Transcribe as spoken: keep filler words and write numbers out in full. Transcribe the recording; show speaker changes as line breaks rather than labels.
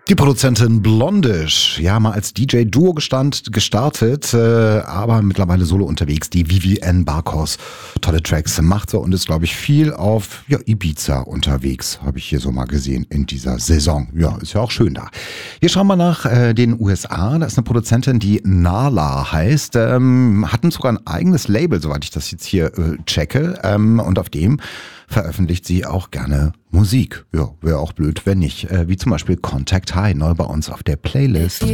Die Produzentin Blondish, ja, mal als D J-Duo gestand, gestartet, äh, aber mittlerweile solo unterwegs. Die Vivienne Barkos, tolle Tracks macht sie und ist, glaube ich, viel auf ja, Ibiza unterwegs, habe ich hier so mal gesehen in dieser Saison. Ja, ist ja auch schön da. Hier schauen wir nach äh, den U S A. Da ist eine Produzentin, die Nala heißt, ähm, hatten sogar ein eigenes Label, soweit ich das jetzt hier äh, checke, ähm, und auf dem veröffentlicht sie auch gerne Musik. Ja, wäre auch blöd, wenn nicht. Äh, wie zum Beispiel Contact High, neu bei uns auf der Playlist.